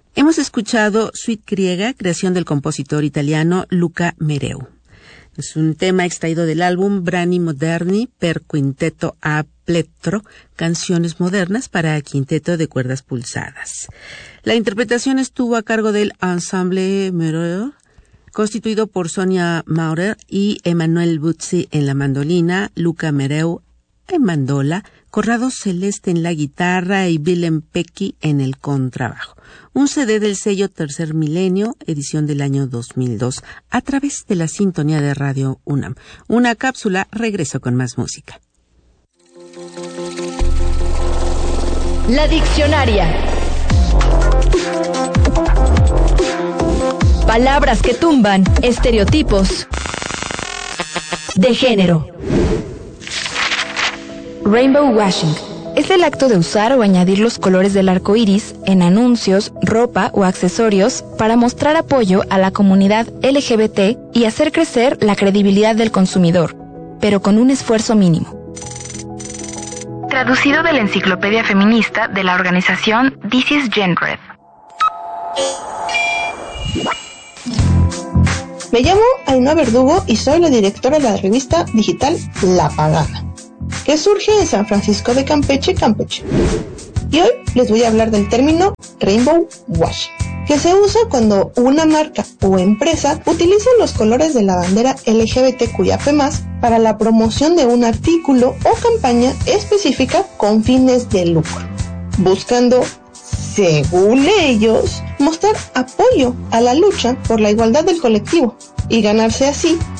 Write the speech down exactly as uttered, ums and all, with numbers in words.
Hemos escuchado Suite griega, creación del compositor italiano Luca Mereu. Es un tema extraído del álbum Brani Moderni per Quintetto a Plettro, canciones modernas para quinteto de cuerdas pulsadas. La interpretación estuvo a cargo del Ensemble Mereu, constituido por Sonia Maurer y Emanuel Buzzi en la mandolina, Luca Mereu en mandola, Corrado Celeste en la guitarra y Willem Pecchi en el contrabajo. Un C D del sello Tercer Milenio, edición del año dos mil dos, a través de la sintonía de Radio UNAM. Una cápsula, regreso con más música. La Diccionaria. Palabras que tumban estereotipos de género. Rainbow washing es el acto de usar o añadir los colores del arco iris en anuncios, ropa o accesorios para mostrar apoyo a la comunidad L G B T y hacer crecer la credibilidad del consumidor, pero con un esfuerzo mínimo. Traducido de la enciclopedia feminista de la organización This is Genred. Me llamo Ainhoa Verdugo y soy la directora de la revista digital La Pagana, que surge en San Francisco de Campeche, Campeche. Y hoy les voy a hablar del término Rainbow washing, que se usa cuando una marca o empresa utiliza los colores de la bandera L G B T Q I A P más, para la promoción de un artículo o campaña específica con fines de lucro, buscando, según ellos, mostrar apoyo a la lucha por la igualdad del colectivo y ganarse así